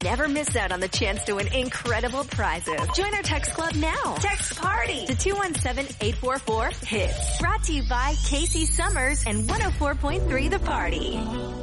never miss out on the chance to win incredible prizes. Join our text club now. Text PARTY to 217-844-HITS. Brought to you by Casey Summers and 104.3 The Party.